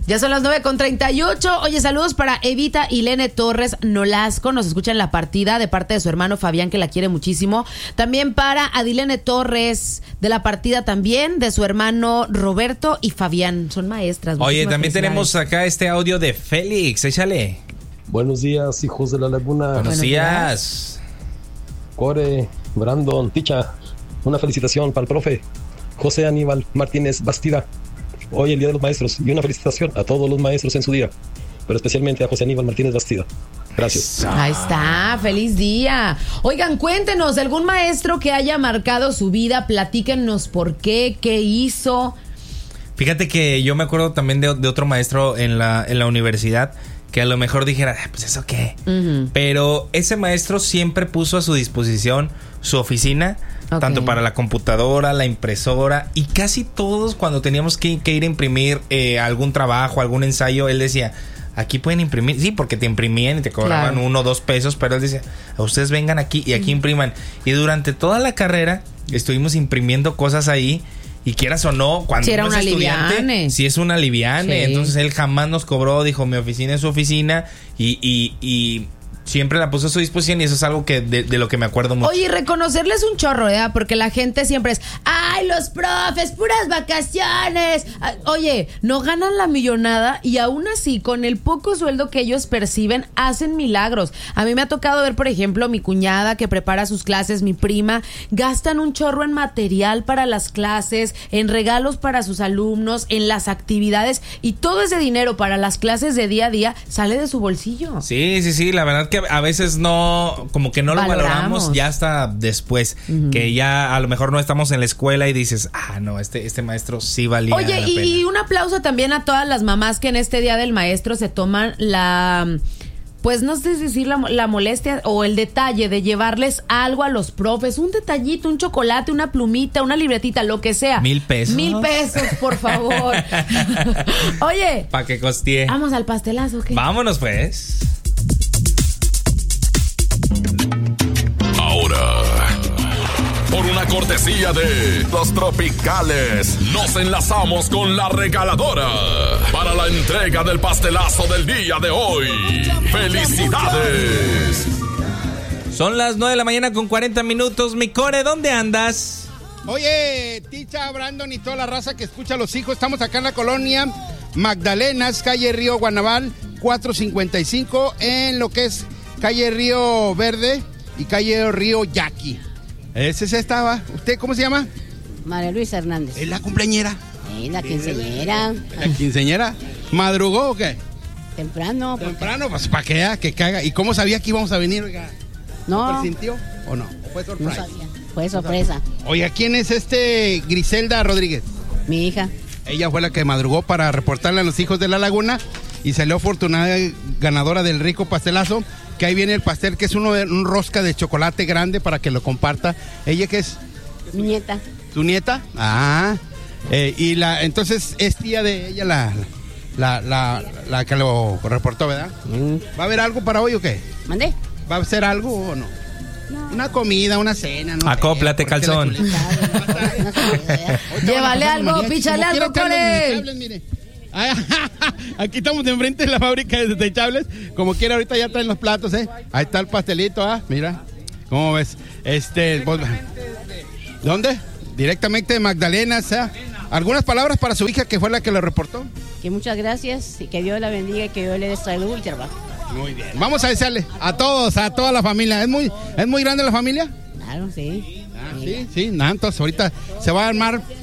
Ya son las 9:38. Oye, saludos para Evita Ilene Torres Nolasco. Nos escucha en La Partida de parte de su hermano Fabián, que la quiere muchísimo. También para Adilene Torres de La Partida también, de su hermano Roberto y Fabián. Son maestras. Oye, también tenemos acá este audio de Félix. Échale. Buenos días, hijos de la laguna. Buenos días. Core, Brandon, Ticha. Una felicitación para el profe José Aníbal Martínez Bastida. Hoy el Día de los Maestros, y una felicitación a todos los maestros en su día, pero especialmente a José Aníbal Martínez Bastida. Gracias. Ahí está, feliz día. Oigan, cuéntenos, algún maestro que haya marcado su vida, platíquenos por qué hizo. Fíjate que yo me acuerdo también de otro maestro en la universidad, que a lo mejor dijera, pues eso qué. Uh-huh. Pero ese maestro siempre puso a su disposición su oficina, okay, tanto para la computadora, la impresora, y casi todos cuando teníamos que ir a imprimir algún trabajo, algún ensayo, él decía, aquí pueden imprimir, sí, porque te imprimían y te cobraban $1 o $2, pero él decía, ustedes vengan aquí y aquí impriman. Y durante toda la carrera estuvimos imprimiendo cosas ahí. Y quieras o no, cuando si era uno es estudiante, si es una aliviane. Sí. Entonces él jamás nos cobró, dijo, mi oficina es su oficina, y siempre la puso a su disposición, y eso es algo que de lo que me acuerdo mucho. Oye, reconocerles un chorro, ¿verdad? Porque la gente siempre es, ¡ay, los profes, puras vacaciones! Oye, no ganan la millonada y aún así, con el poco sueldo que ellos perciben, hacen milagros. A mí me ha tocado ver, por ejemplo, mi cuñada que prepara sus clases, mi prima, gastan un chorro en material para las clases, en regalos para sus alumnos, en las actividades, y todo ese dinero para las clases de día a día sale de su bolsillo. Sí, la verdad que a veces no, como que no lo valoramos ya hasta después, uh-huh, que ya a lo mejor no estamos en la escuela y dices, no, este maestro sí valía. Oye, y un aplauso también a todas las mamás que en este Día del Maestro se toman pues no sé si decir la molestia o el detalle de llevarles algo a los profes, un detallito, un chocolate, una plumita, una libretita, lo que sea. $1,000. $1,000, por favor. Oye, ¿para qué costee? ¿Vamos al pastelazo o qué? Vámonos pues. Ahora, por una cortesía de Los Tropicales, nos enlazamos con la regaladora para la entrega del pastelazo del día de hoy. ¡Felicidades! Son las 9:40 a.m. Mi Core, ¿dónde andas? Oye, Ticha, Brandon y toda la raza que escucha a los hijos, estamos acá en la colonia Magdalenas, calle Río Guanabal, 455, en lo que es calle Río Verde y calle Río Yaqui. Ese estaba. ¿Usted cómo se llama? María Luisa Hernández. ¿Es la cumpleañera? La quinceañera. ¿La quinceañera? ¿Madrugó o qué? Temprano. Temprano, pues para que caga. ¿Y cómo sabía que íbamos a venir, oiga? No. ¿Lo presintió o no? ¿O fue sorpresa? No sabía. Fue sorpresa. Oiga, ¿quién es Griselda Rodríguez? Mi hija. Ella fue la que madrugó para reportarle a los hijos de la laguna y salió afortunada ganadora del rico pastelazo. Que ahí viene el pastel, que es un rosca de chocolate grande para que lo comparta. ¿Ella qué es? Mi nieta. ¿Tu nieta? Entonces es tía de ella la que lo reportó, ¿verdad? ¿Va a haber algo para hoy o qué? ¿Mandé? ¿Va a ser algo o no? No. Una comida, una cena, no acóplate, calzón. Llévale algo, píchale algo con él. Aquí estamos enfrente de la fábrica de desechables. Como quiera, ahorita ya traen los platos, Ahí está el pastelito, mira. ¿Cómo ves? ¿Dónde? Directamente de Magdalena, ¿Algunas palabras para su hija que fue la que lo reportó? Que muchas gracias y que Dios la bendiga y que Dios le dé salud y trabajo. Muy bien. Vamos a desearle a toda la familia. ¿Es muy grande la familia? Claro, sí. Sí, entonces ahorita se va a armar